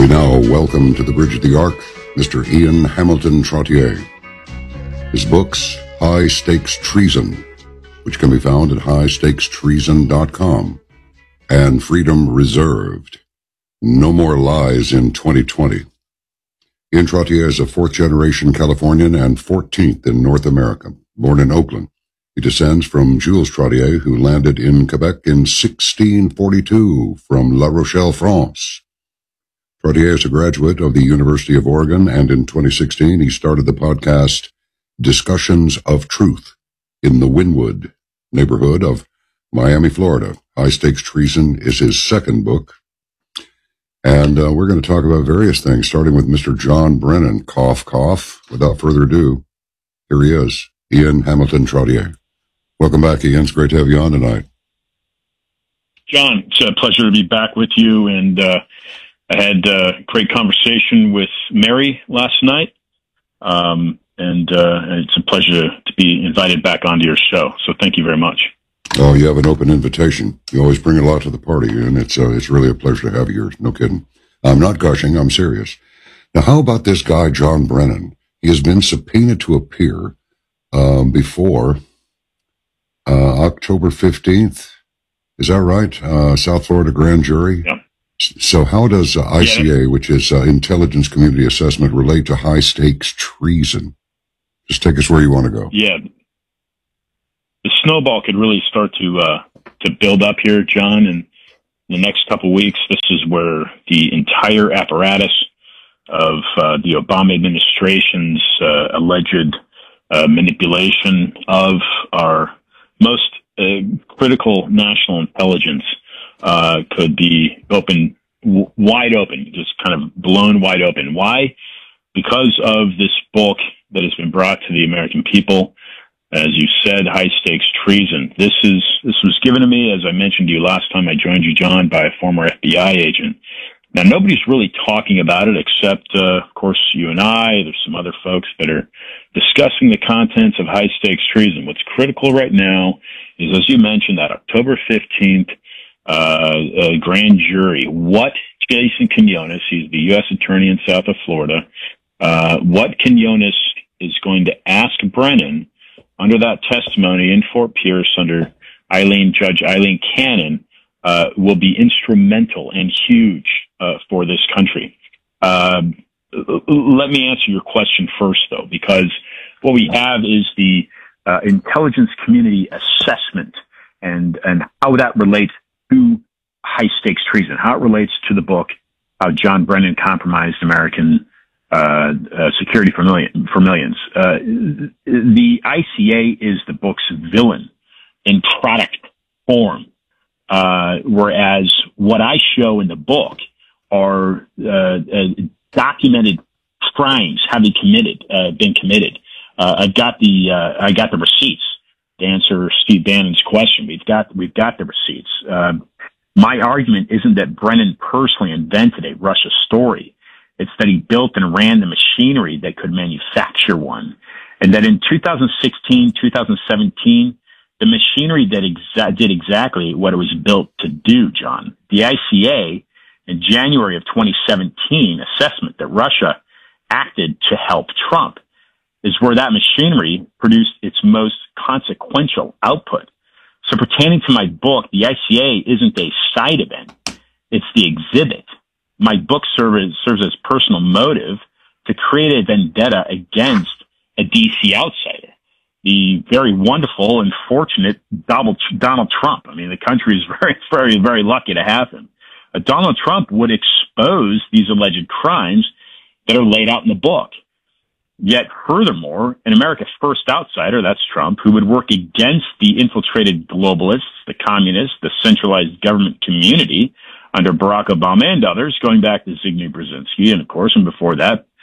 We now welcome to the Bridge of the Ark, Mr. Ian Hamilton Trottier. His books, High Stakes Treason, which can be found at highstakestreason.com, and Freedom Reserved, No More Lies in 2020. Ian Trottier is a fourth-generation Californian and 14th in North America. Born in Oakland, he descends from Jules Trottier, who landed in Quebec in 1642 from La Rochelle, France. Trottier is a graduate of the University of Oregon, and in 2016 he started the podcast Discussions of Truth in the Wynwood neighborhood of Miami, Florida. High Stakes Treason is his second book. And we're going to talk about various things, starting with Mr. John Brennan. Cough, cough. Without further ado, here he is, Ian Hamilton Trottier. Welcome back, Ian. It's great to have you on tonight. John, it's a pleasure to be back with you, and I had a great conversation with Mary last night, and it's a pleasure to be invited back onto your show. So thank you very much. Oh, you have an open invitation. You always bring a lot to the party, and it's really a pleasure to have you here. No kidding. I'm not gushing. I'm serious. Now, how about this guy, John Brennan? He has been subpoenaed to appear before October 15th. Is that right? South Florida grand jury? Yeah. So how does ICA, which is Intelligence Community Assessment, relate to high stakes treason? Just take us where you want to go. Yeah. The snowball could really start to build up here, John, and in the next couple of weeks, this is where the entire apparatus of the Obama administration's alleged manipulation of our most critical national intelligence could be wide open, just kind of blown wide open. Why? Because of this book that has been brought to the American people. As you said, High Stakes Treason. This was given to me, as I mentioned to you last time I joined you, John, by a former FBI agent. Now, nobody's really talking about it except, of course, you and I. There's some other folks that are discussing the contents of High Stakes Treason. What's critical right now is, as you mentioned, that October 15th grand jury. What Jason Quinones, he's the U.S. Attorney in South of Florida, what Quinones is going to ask Brennan under that testimony in Fort Pierce under Judge Eileen Cannon will be instrumental and huge for this country. Let me answer your question first, though, because what we have is the intelligence community assessment and how that relates to high stakes treason, how it relates to the book, how John Brennan compromised American security for millions. The ICA is the book's villain in product form, whereas what I show in the book are documented crimes having been committed. I got the receipts to answer Steve Bannon's question. We've got the receipts. My argument isn't that Brennan personally invented a Russia story. It's that he built and ran the machinery that could manufacture one. And that in 2016, 2017, the machinery that did exactly what it was built to do, John. The ICA, in January of 2017, assessment that Russia acted to help Trump is where that machinery produced its most consequential output. So pertaining to my book, the ICA isn't a side event. It's the exhibit. My book serves as personal motive to create a vendetta against a DC outsider, the very wonderful and fortunate Donald Trump. I mean, the country is very, very, very lucky to have him. Donald Trump would expose these alleged crimes that are laid out in the book. Yet, furthermore, an America's first outsider, that's Trump, who would work against the infiltrated globalists, the communists, the centralized government community under Barack Obama and others, going back to Zbigniew Brzezinski, and of course, and before that,